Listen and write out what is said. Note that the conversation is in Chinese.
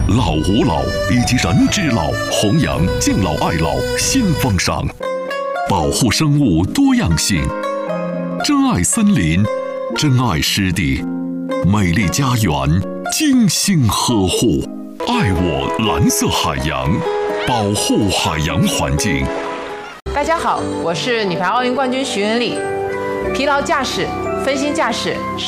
老吾老以及人之老，弘扬敬老爱老新风尚，保护生物多样性，珍爱森林，珍爱湿地，美丽家园精心呵护，爱我蓝色海洋，保护海洋环境。 大家好，我是女排奥运冠军徐文丽。疲劳驾驶、分心驾驶